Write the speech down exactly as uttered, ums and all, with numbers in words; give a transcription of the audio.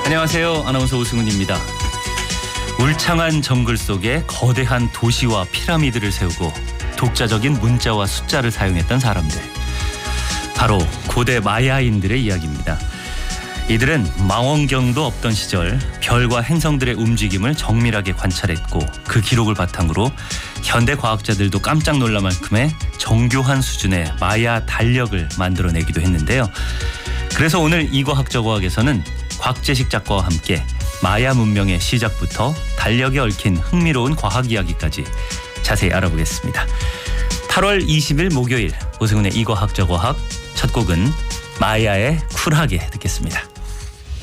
안녕하세요. 아나운서 오승훈입니다. 울창한 정글 속에 거대한 도시와 피라미드를 세우고 독자적인 문자와 숫자를 사용했던 사람들. 바로 고대 마야인들의 이야기입니다. 이들은 망원경도 없던 시절 별과 행성들의 움직임을 정밀하게 관찰했고 그 기록을 바탕으로 현대 과학자들도 깜짝 놀랄 만큼의 정교한 수준의 마야 달력을 만들어내기도 했는데요. 그래서 오늘 이과학적 어학에서는 곽재식 작가와 함께 마야 문명의 시작부터 달력에 얽힌 흥미로운 과학 이야기까지 자세히 알아보겠습니다. 팔월 이십일 목요일 오승훈의 이과학적 어학, 첫 곡은 마야의 쿨하게 듣겠습니다.